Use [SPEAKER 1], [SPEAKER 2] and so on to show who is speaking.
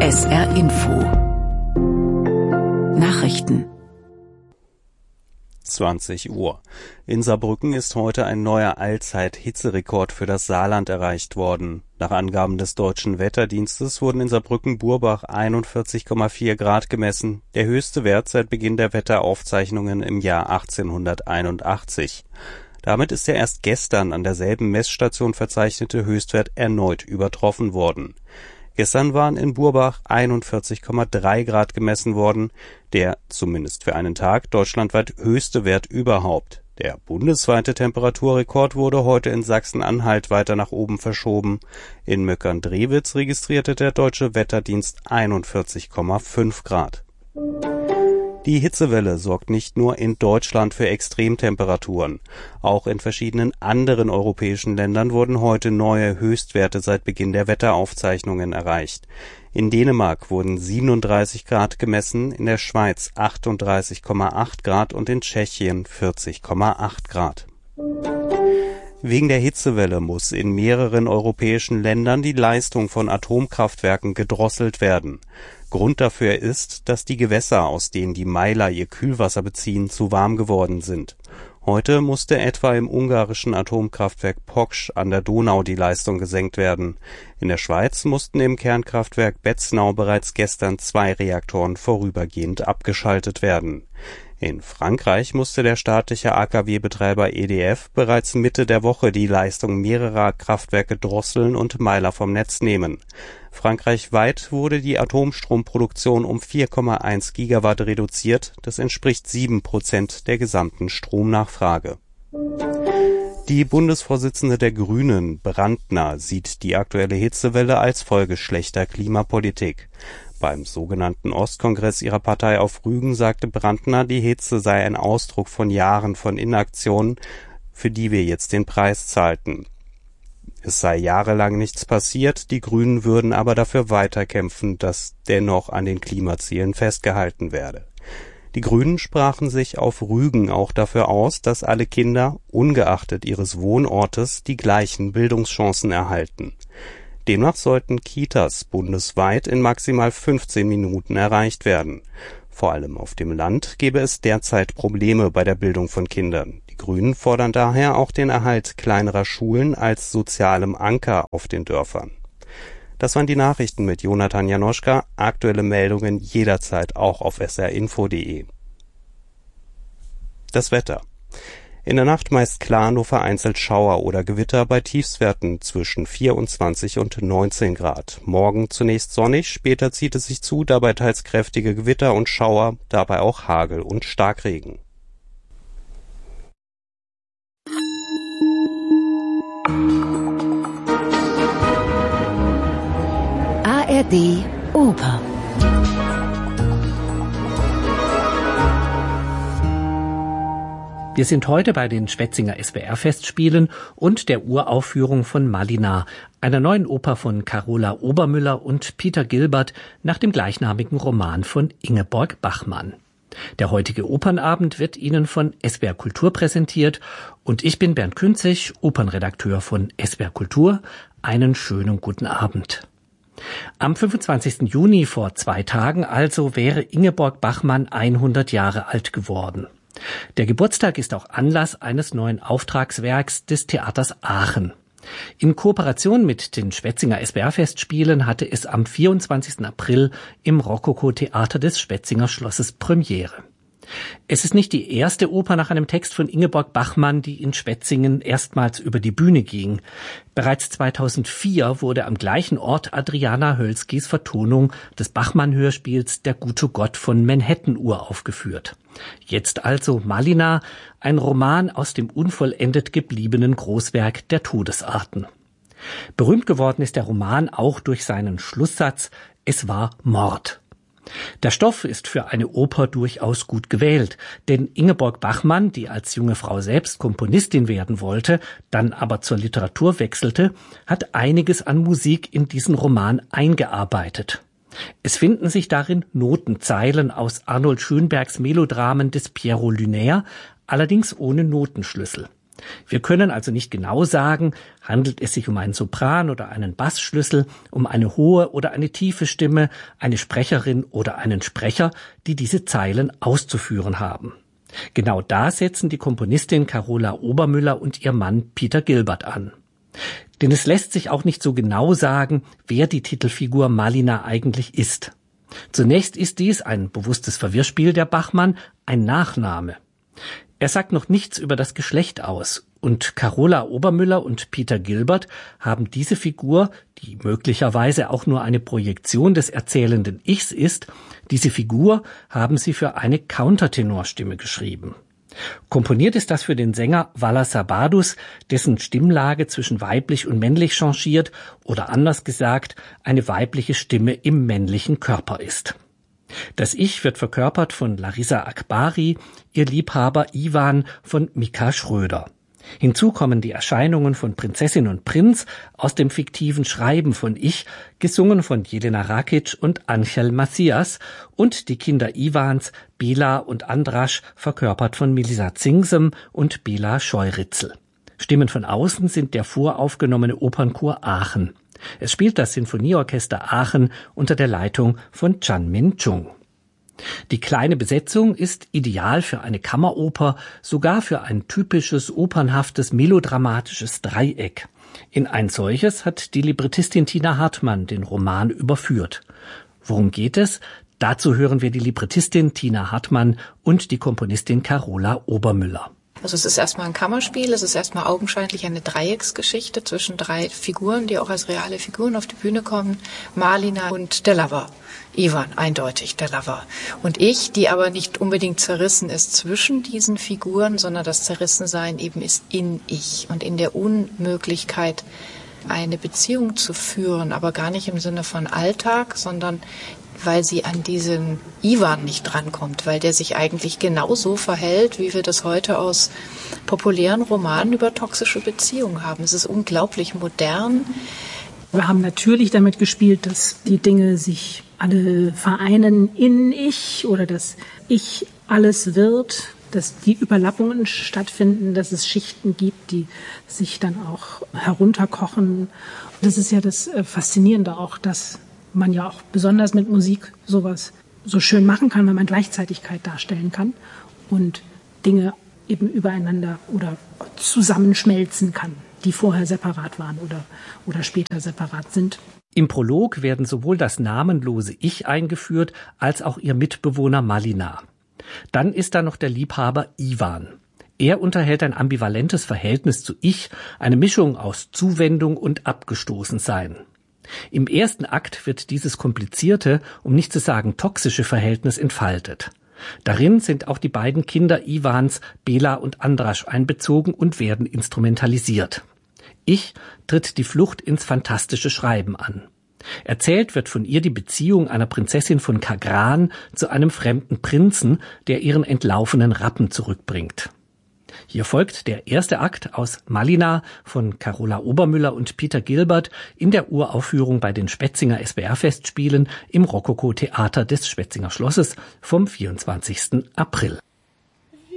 [SPEAKER 1] SR Info Nachrichten
[SPEAKER 2] 20 Uhr. In Saarbrücken ist heute ein neuer Allzeit-Hitzerekord für das Saarland erreicht worden. Nach Angaben des Deutschen Wetterdienstes wurden in Saarbrücken-Burbach 41,4 Grad gemessen, der höchste Wert seit Beginn der Wetteraufzeichnungen im Jahr 1881. Damit ist der erst gestern an derselben Messstation verzeichnete Höchstwert erneut übertroffen worden. Gestern waren in Burbach 41,3 Grad gemessen worden, der, zumindest für einen Tag, deutschlandweit höchste Wert überhaupt. Der bundesweite Temperaturrekord wurde heute in Sachsen-Anhalt weiter nach oben verschoben. In Möckern-Drewitz registrierte der Deutsche Wetterdienst 41,5 Grad. Die Hitzewelle sorgt nicht nur in Deutschland für Extremtemperaturen. Auch in verschiedenen anderen europäischen Ländern wurden heute neue Höchstwerte seit Beginn der Wetteraufzeichnungen erreicht. In Dänemark wurden 37 Grad gemessen, in der Schweiz 38,8 Grad und in Tschechien 40,8 Grad. Wegen der Hitzewelle muss in mehreren europäischen Ländern die Leistung von Atomkraftwerken gedrosselt werden. Grund dafür ist, dass die Gewässer, aus denen die Meiler ihr Kühlwasser beziehen, zu warm geworden sind. Heute musste etwa im ungarischen Atomkraftwerk Poksch an der Donau die Leistung gesenkt werden. In der Schweiz mussten im Kernkraftwerk Betznau bereits gestern 2 Reaktoren vorübergehend abgeschaltet werden. In Frankreich musste der staatliche AKW-Betreiber EDF bereits Mitte der Woche die Leistung mehrerer Kraftwerke drosseln und Meiler vom Netz nehmen. Frankreichweit wurde die Atomstromproduktion um 4,1 Gigawatt reduziert, das entspricht 7% der gesamten Stromnachfrage. Die Bundesvorsitzende der Grünen, Brandner, sieht die aktuelle Hitzewelle als Folge schlechter Klimapolitik. Beim sogenannten Ostkongress ihrer Partei auf Rügen sagte Brandner, die Hitze sei ein Ausdruck von Jahren von Inaktion, für die wir jetzt den Preis zahlten. Es sei jahrelang nichts passiert, die Grünen würden aber dafür weiterkämpfen, dass dennoch an den Klimazielen festgehalten werde. Die Grünen sprachen sich auf Rügen auch dafür aus, dass alle Kinder, ungeachtet ihres Wohnortes, die gleichen Bildungschancen erhalten. Demnach sollten Kitas bundesweit in maximal 15 Minuten erreicht werden. Vor allem auf dem Land gebe es derzeit Probleme bei der Bildung von Kindern. Die Grünen fordern daher auch den Erhalt kleinerer Schulen als sozialem Anker auf den Dörfern. Das waren die Nachrichten mit Jonathan Janoschka. Aktuelle Meldungen jederzeit auch auf srinfo.de. Das Wetter. In der Nacht meist klar, nur vereinzelt Schauer oder Gewitter bei Tiefstwerten zwischen 24 und 19 Grad. Morgen zunächst sonnig, später zieht es sich zu, dabei teils kräftige Gewitter und Schauer, dabei auch Hagel und Starkregen.
[SPEAKER 1] ARD Oper.
[SPEAKER 3] Wir sind heute bei den Schwetzinger SWR-Festspielen und der Uraufführung von Malina, einer neuen Oper von Carola Obermüller und Peter Gilbert nach dem gleichnamigen Roman von Ingeborg Bachmann. Der heutige Opernabend wird Ihnen von SWR Kultur präsentiert und ich bin Bernd Künzig, Opernredakteur von SWR Kultur. Einen schönen guten Abend. Am 25. Juni vor 2 Tagen also wäre Ingeborg Bachmann 100 Jahre alt geworden. Der Geburtstag ist auch Anlass eines neuen Auftragswerks des Theaters Aachen. In Kooperation mit den Schwetzinger SWR-Festspielen hatte es am 24. April im Rokoko-Theater des Schwetzinger Schlosses Premiere. Es ist nicht die erste Oper nach einem Text von Ingeborg Bachmann, die in Schwetzingen erstmals über die Bühne ging. Bereits 2004 wurde am gleichen Ort Adriana Hölskis Vertonung des Bachmann-Hörspiels Der gute Gott von Manhattan uraufgeführt. Jetzt also Malina, ein Roman aus dem unvollendet gebliebenen Großwerk der Todesarten. Berühmt geworden ist der Roman auch durch seinen Schlusssatz: Es war Mord. Der Stoff ist für eine Oper durchaus gut gewählt, denn Ingeborg Bachmann, die als junge Frau selbst Komponistin werden wollte, dann aber zur Literatur wechselte, hat einiges an Musik in diesen Roman eingearbeitet. Es finden sich darin Notenzeilen aus Arnold Schönbergs Melodramen des Pierrot Lunaire, allerdings ohne Notenschlüssel. Wir können also nicht genau sagen, handelt es sich um einen Sopran oder einen Bassschlüssel, um eine hohe oder eine tiefe Stimme, eine Sprecherin oder einen Sprecher, die diese Zeilen auszuführen haben. Genau da setzen die Komponistin Carola Obermüller und ihr Mann Peter Gilbert an. Denn es lässt sich auch nicht so genau sagen, wer die Titelfigur Malina eigentlich ist. Zunächst ist dies ein bewusstes Verwirrspiel der Bachmann, ein Nachname. Er sagt noch nichts über das Geschlecht aus, und Carola Obermüller und Peter Gilbert haben diese Figur, die möglicherweise auch nur eine Projektion des erzählenden Ichs ist, diese Figur haben sie für eine Countertenorstimme geschrieben. Komponiert ist das für den Sänger Valas Sabadus, dessen Stimmlage zwischen weiblich und männlich changiert oder anders gesagt, eine weibliche Stimme im männlichen Körper ist. Das Ich wird verkörpert von Larissa Akbari, ihr Liebhaber Iwan von Mika Schröder. Hinzu kommen die Erscheinungen von Prinzessin und Prinz aus dem fiktiven Schreiben von Ich, gesungen von Jelena Rakic und Angel Macias, und die Kinder Iwans, Bela und Andras, verkörpert von Melissa Zingsem und Bela Scheuritzel. Stimmen von außen sind der voraufgenommene Opernchor Aachen. Es spielt das Sinfonieorchester Aachen unter der Leitung von Chan Min Chung. Die kleine Besetzung ist ideal für eine Kammeroper, sogar für ein typisches, opernhaftes, melodramatisches Dreieck. In ein solches hat die Librettistin Tina Hartmann den Roman überführt. Worum geht es? Dazu hören wir die Librettistin Tina Hartmann und die Komponistin Carola Obermüller.
[SPEAKER 4] Also es ist erstmal ein Kammerspiel, es ist erstmal augenscheinlich eine Dreiecksgeschichte zwischen 3 Figuren, die auch als reale Figuren auf die Bühne kommen. Malina und der Lover. Iwan, eindeutig, der Lover. Und ich, die aber nicht unbedingt zerrissen ist zwischen diesen Figuren, sondern das Zerrissensein eben ist in Ich und in der Unmöglichkeit, eine Beziehung zu führen, aber gar nicht im Sinne von Alltag, sondern weil sie an diesen Iwan nicht drankommt, weil der sich eigentlich genauso verhält, wie wir das heute aus populären Romanen über toxische Beziehungen haben. Es ist unglaublich modern.
[SPEAKER 5] Wir haben natürlich damit gespielt, dass die Dinge sich alle vereinen in Ich oder dass Ich alles wird, dass die Überlappungen stattfinden, dass es Schichten gibt, die sich dann auch herunterkochen. Das ist ja das Faszinierende auch, dass man ja auch besonders mit Musik sowas so schön machen kann, wenn man Gleichzeitigkeit darstellen kann und Dinge eben übereinander oder zusammenschmelzen kann, die vorher separat waren oder später separat sind.
[SPEAKER 3] Im Prolog werden sowohl das namenlose Ich eingeführt, als auch ihr Mitbewohner Malina. Dann ist da noch der Liebhaber Iwan. Er unterhält ein ambivalentes Verhältnis zu Ich, eine Mischung aus Zuwendung und Abgestoßensein. Im ersten Akt wird dieses komplizierte, um nicht zu sagen toxische Verhältnis entfaltet. Darin sind auch die beiden Kinder Iwans, Bela und Andras, einbezogen und werden instrumentalisiert. Ich tritt die Flucht ins fantastische Schreiben an. Erzählt wird von ihr die Beziehung einer Prinzessin von Kagran zu einem fremden Prinzen, der ihren entlaufenen Rappen zurückbringt. Hier folgt der erste Akt aus Malina von Carola Obermüller und Peter Gilbert in der Uraufführung bei den Spetzinger SBR-Festspielen im Rokoko-Theater des Spetzinger Schlosses vom 24. April.